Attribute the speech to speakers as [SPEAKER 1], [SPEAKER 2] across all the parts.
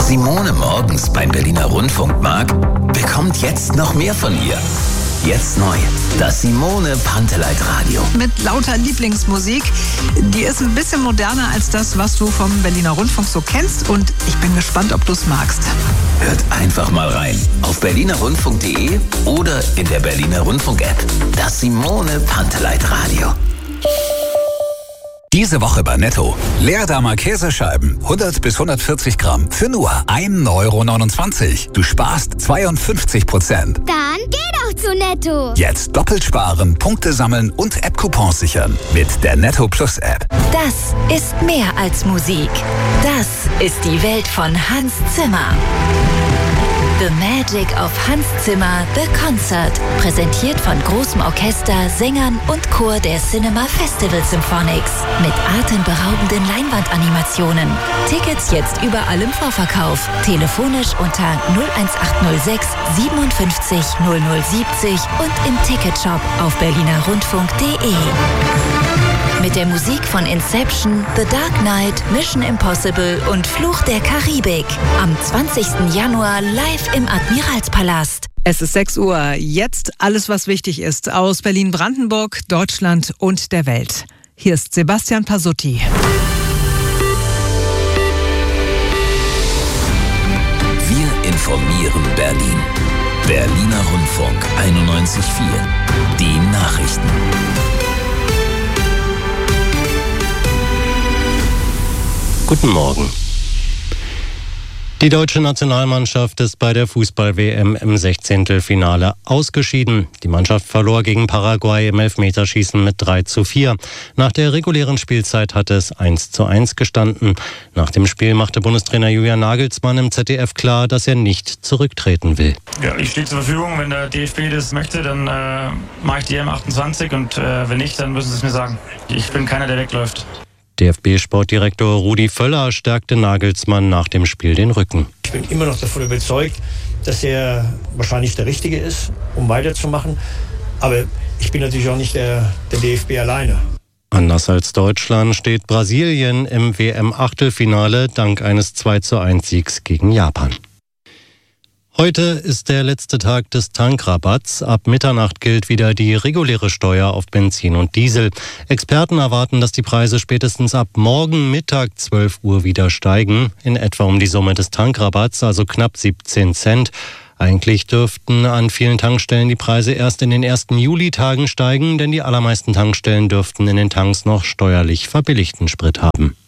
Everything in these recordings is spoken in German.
[SPEAKER 1] Simone morgens beim Berliner Rundfunk mag, bekommt jetzt noch mehr von ihr. Jetzt neu, das Simone Panteleit Radio.
[SPEAKER 2] Mit lauter Lieblingsmusik. Die ist ein bisschen moderner als das, was du vom Berliner Rundfunk so kennst. Und ich bin gespannt, ob du es magst.
[SPEAKER 1] Hört einfach mal rein. Auf berlinerrundfunk.de oder in der Berliner Rundfunk-App. Das Simone Panteleit Radio.
[SPEAKER 3] Diese Woche bei Netto. Leerdamer Käsescheiben, 100 bis 140 Gramm, für nur 1,29 €. Du sparst 52%.
[SPEAKER 4] Dann geh doch zu Netto.
[SPEAKER 3] Jetzt doppelt sparen, Punkte sammeln und App-Coupons sichern. Mit der Netto Plus App.
[SPEAKER 5] Das ist mehr als Musik. Das ist die Welt von Hans Zimmer. The Magic of Hans Zimmer, The Concert. Präsentiert von großem Orchester, Sängern und Chor der Cinema Festival Symphonics. Mit atemberaubenden Leinwandanimationen. Tickets jetzt überall im Vorverkauf. Telefonisch unter 01806 57 0070 und im Ticketshop auf berlinerrundfunk.de. Mit der Musik von Inception, The Dark Knight, Mission Impossible und Fluch der Karibik. Am 20. Januar live im Admiralspalast.
[SPEAKER 2] Es ist 6 Uhr. Jetzt alles, was wichtig ist aus Berlin-Brandenburg, Deutschland und der Welt. Hier ist Sebastian Pasutti.
[SPEAKER 1] Wir informieren Berlin. Berliner Rundfunk 91.4. Die Nachrichten.
[SPEAKER 6] Guten Morgen. Die deutsche Nationalmannschaft ist bei der Fußball-WM im 16. Finale ausgeschieden. Die Mannschaft verlor gegen Paraguay im Elfmeterschießen mit 3:4. Nach der regulären Spielzeit hatte es 1:1 gestanden. Nach dem Spiel machte Bundestrainer Julian Nagelsmann im ZDF klar, dass er nicht zurücktreten will.
[SPEAKER 7] Ja, ich stehe zur Verfügung. Wenn der DFB das möchte, dann mache ich die M28 und wenn nicht, dann müssen sie es mir sagen. Ich bin keiner, der wegläuft.
[SPEAKER 6] DFB-Sportdirektor Rudi Völler stärkte Nagelsmann nach dem Spiel den Rücken.
[SPEAKER 8] Ich bin immer noch davon überzeugt, dass er wahrscheinlich der Richtige ist, um weiterzumachen. Aber ich bin natürlich auch nicht der DFB alleine.
[SPEAKER 6] Anders als Deutschland steht Brasilien im WM-Achtelfinale dank eines 2:1-Siegs gegen Japan. Heute ist der letzte Tag des Tankrabatts. Ab Mitternacht gilt wieder die reguläre Steuer auf Benzin und Diesel. Experten erwarten, dass die Preise spätestens ab morgen Mittag 12 Uhr wieder steigen. In etwa um die Summe des Tankrabatts, also knapp 17 Cent. Eigentlich dürften an vielen Tankstellen die Preise erst in den ersten Julitagen steigen, denn die allermeisten Tankstellen dürften in den Tanks noch steuerlich verbilligten Sprit haben.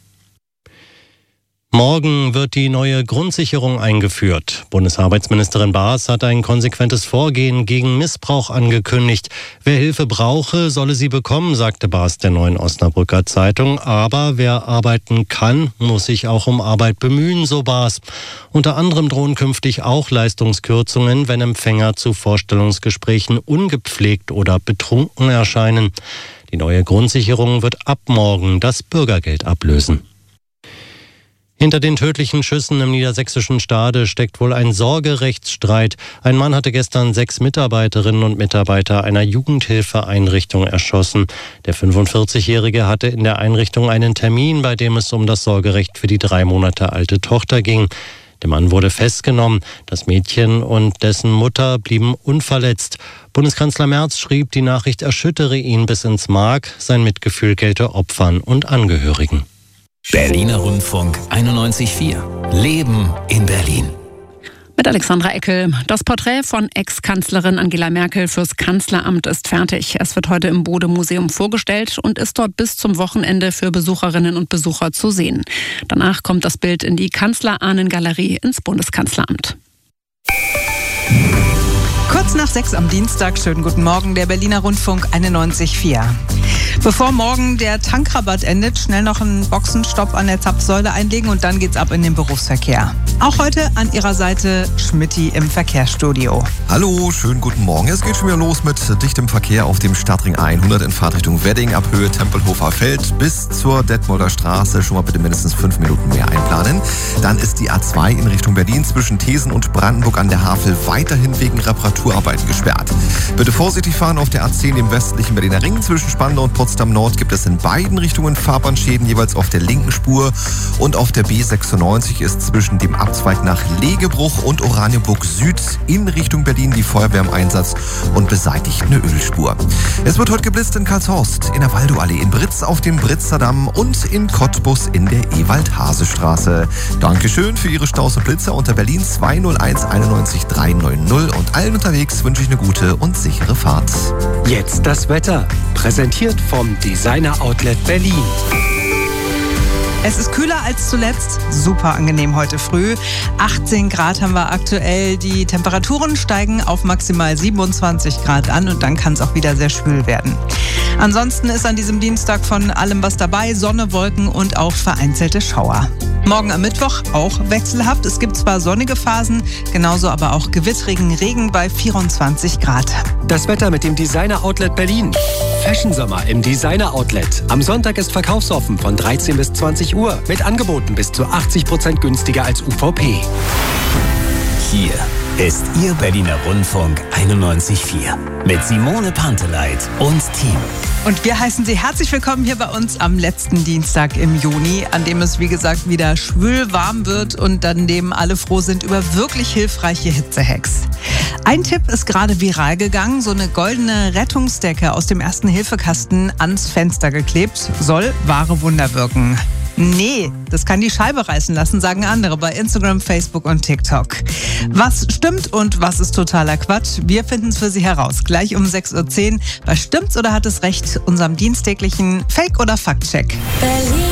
[SPEAKER 6] Morgen wird die neue Grundsicherung eingeführt. Bundesarbeitsministerin Baas hat ein konsequentes Vorgehen gegen Missbrauch angekündigt. Wer Hilfe brauche, solle sie bekommen, sagte Baas der Neuen Osnabrücker Zeitung. Aber wer arbeiten kann, muss sich auch um Arbeit bemühen, so Baas. Unter anderem drohen künftig auch Leistungskürzungen, wenn Empfänger zu Vorstellungsgesprächen ungepflegt oder betrunken erscheinen. Die neue Grundsicherung wird ab morgen das Bürgergeld ablösen. Hinter den tödlichen Schüssen im niedersächsischen Stade steckt wohl ein Sorgerechtsstreit. Ein Mann hatte gestern 6 Mitarbeiterinnen und Mitarbeiter einer Jugendhilfeeinrichtung erschossen. Der 45-Jährige hatte in der Einrichtung einen Termin, bei dem es um das Sorgerecht für die 3 Monate alte Tochter ging. Der Mann wurde festgenommen. Das Mädchen und dessen Mutter blieben unverletzt. Bundeskanzler Merz schrieb, die Nachricht erschüttere ihn bis ins Mark. Sein Mitgefühl gelte Opfern und Angehörigen.
[SPEAKER 1] Berliner Rundfunk 91.4. Leben in Berlin.
[SPEAKER 9] Mit Alexandra Eckel. Das Porträt von Ex-Kanzlerin Angela Merkel fürs Kanzleramt ist fertig. Es wird heute im Bode-Museum vorgestellt und ist dort bis zum Wochenende für Besucherinnen und Besucher zu sehen. Danach kommt das Bild in die Kanzlerahnengalerie ins Bundeskanzleramt.
[SPEAKER 2] Kurz nach 6 am Dienstag, schönen guten Morgen, der Berliner Rundfunk 91.4. Bevor morgen der Tankrabatt endet, schnell noch einen Boxenstopp an der Zapfsäule einlegen und dann geht's ab in den Berufsverkehr. Auch heute an Ihrer Seite Schmitty im Verkehrsstudio.
[SPEAKER 10] Hallo, schönen guten Morgen. Es geht schon wieder los mit dichtem Verkehr auf dem Stadtring A100 in Fahrtrichtung Wedding ab Höhe Tempelhofer Feld bis zur Detmolder Straße. Schon mal bitte mindestens 5 Minuten mehr einplanen. Dann ist ist die A2 in Richtung Berlin zwischen Thesen und Brandenburg an der Havel weiterhin wegen Reparaturarbeiten gesperrt. Bitte vorsichtig fahren auf der A10 im westlichen Berliner Ring. Zwischen Spandau und Potsdam Nord gibt es in beiden Richtungen Fahrbahnschäden, jeweils auf der linken Spur. Und auf der B96 ist zwischen dem Abzweig nach Legebruch und Oranienburg Süd in Richtung Berlin die Feuerwehr im Einsatz und beseitigt eine Ölspur. Es wird heute geblitzt in Karlshorst, in der Waldoallee, in Britz auf dem Britzer Damm und in Cottbus in der Ewald-Hase-Straße. Dankeschön für Ihre Staus und Blitzer unter Berlin 201 91 390 und allen unterwegs wünsche ich eine gute und sichere Fahrt.
[SPEAKER 11] Jetzt das Wetter, präsentiert vom Designer Outlet Berlin.
[SPEAKER 2] Es ist kühler als zuletzt, super angenehm heute früh. 18 Grad haben wir aktuell. Die Temperaturen steigen auf maximal 27 Grad an und dann kann es auch wieder sehr schwül werden. Ansonsten ist an diesem Dienstag von allem was dabei, Sonne, Wolken und auch vereinzelte Schauer. Morgen am Mittwoch auch wechselhaft. Es gibt zwar sonnige Phasen, genauso aber auch gewittrigen Regen bei 24 Grad.
[SPEAKER 11] Das Wetter mit dem Designer Outlet Berlin. Fashion Sommer im Designer Outlet. Am Sonntag ist verkaufsoffen von 13 bis 20 Uhr mit Angeboten bis zu 80% günstiger als UVP.
[SPEAKER 1] Hier ist Ihr Berliner Rundfunk 91.4 mit Simone Panteleit und Team.
[SPEAKER 2] Und wir heißen Sie herzlich willkommen hier bei uns am letzten Dienstag im Juni, an dem es, wie gesagt, wieder schwül warm wird und an dem alle froh sind über wirklich hilfreiche Hitzehacks. Ein Tipp ist gerade viral gegangen, so eine goldene Rettungsdecke aus dem Ersten-Hilfe-Kasten ans Fenster geklebt, soll wahre Wunder wirken. Nee, das kann die Scheibe reißen lassen, sagen andere bei Instagram, Facebook und TikTok. Was stimmt und was ist totaler Quatsch? Wir finden es für Sie heraus. Gleich um 6.10 Uhr bei Stimmt's oder hat es recht? Unserem dienstäglichen Fake- oder Fakt-Check.